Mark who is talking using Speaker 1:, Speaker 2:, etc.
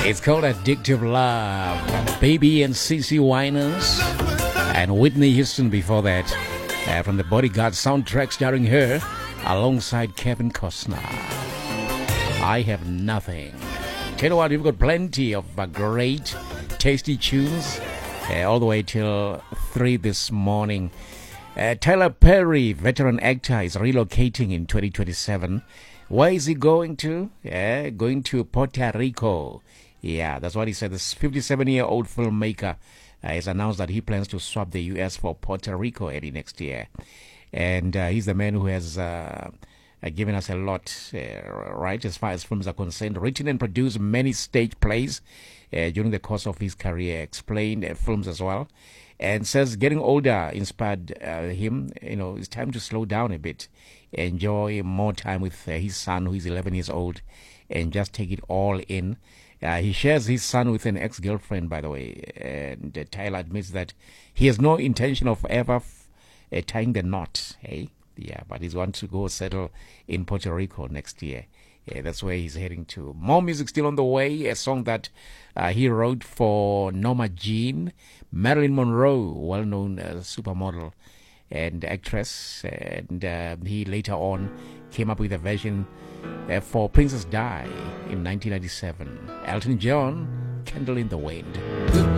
Speaker 1: It's called Addictive Love. Baby and CeCe Winans and Whitney Houston before that. From the Bodyguard soundtrack starring her alongside Kevin Costner. I Have Nothing. Tell you what, we've got plenty of great, tasty tunes all the way till 3 this morning. Tyler Perry, veteran actor, is relocating in 2027. Where is he going to? Going to Puerto Rico. Yeah, that's what he said. This 57-year-old filmmaker has announced that he plans to swap the U.S. for Puerto Rico early next year. And he's the man who has given us a lot, right, as far as films are concerned. Written and produced many stage plays during the course of his career. Explained films as well. And says getting older inspired him. You know, it's time to slow down a bit. Enjoy more time with his son, who is 11 years old. And just take it all in. He shares his son with an ex-girlfriend, by the way, and Tyler admits that he has no intention of ever tying the knot, hey? Yeah, but he's going to go settle in Puerto Rico next year. Yeah, that's where he's heading to. More music still on the way, a song that he wrote for Norma Jean, Marilyn Monroe, well-known supermodel and actress, and he later on came up with a version for Princess Di in 1997. Elton John, Candle in the Wind.